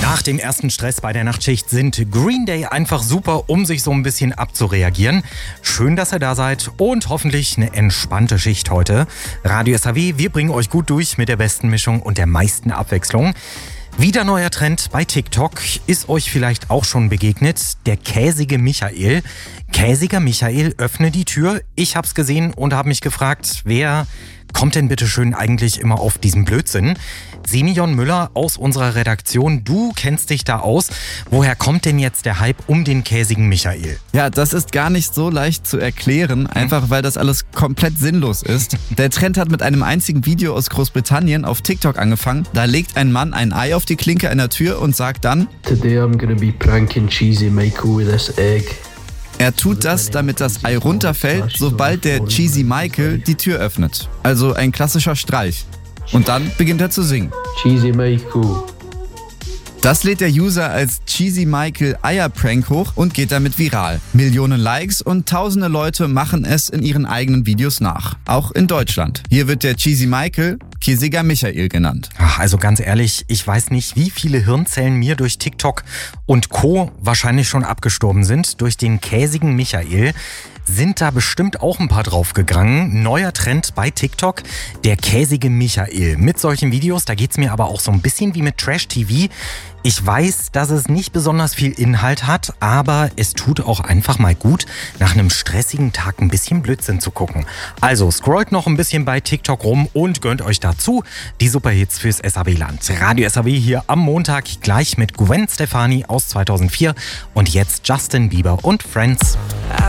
Nach dem ersten Stress bei der Nachtschicht sind Green Day einfach super, um sich so ein bisschen abzureagieren. Schön, dass ihr da seid und hoffentlich eine entspannte Schicht heute. Radio SAW, wir bringen euch gut durch mit der besten Mischung und der meisten Abwechslung. Wieder neuer Trend bei TikTok, ist euch vielleicht auch schon begegnet, der käsige Michael. Käsiger Michael, öffne die Tür. Ich hab's gesehen und habe mich gefragt, wer kommt denn bitte schön eigentlich immer auf diesen Blödsinn? Simeon Müller aus unserer Redaktion, du kennst dich da aus. Woher kommt denn jetzt der Hype um den käsigen Michael? Ja, das ist gar nicht so leicht zu erklären, einfach weil das alles komplett sinnlos ist. Der Trend hat mit einem einzigen Video aus Großbritannien auf TikTok angefangen. Da legt ein Mann ein Ei auf die Klinke einer Tür und sagt dann: Today I'm gonna be pranking Cheesy Michael with this egg. Er tut das, damit das Ei runterfällt, sobald der Cheesy Michael die Tür öffnet. Also ein klassischer Streich. Und dann beginnt er zu singen. Cheesy Michael. Das lädt der User als Cheesy Michael Eier-Prank hoch und geht damit viral. Millionen Likes und tausende Leute machen es in ihren eigenen Videos nach. Auch in Deutschland. Hier wird der Cheesy Michael Käsiger Michael genannt. Also ganz ehrlich, ich weiß nicht, wie viele Hirnzellen mir durch TikTok und Co. wahrscheinlich schon abgestorben sind durch den käsigen Michael. Sind da bestimmt auch ein paar draufgegangen. Neuer Trend bei TikTok, der käsige Michael. Mit solchen Videos, da geht's mir aber auch so ein bisschen wie mit Trash-TV. Ich weiß, dass es nicht besonders viel Inhalt hat, aber es tut auch einfach mal gut, nach einem stressigen Tag ein bisschen Blödsinn zu gucken. Also scrollt noch ein bisschen bei TikTok rum und gönnt euch dazu die Superhits fürs SAW-Land. Radio SAW hier am Montag gleich mit Gwen Stefani aus 2004 und jetzt Justin Bieber und Friends.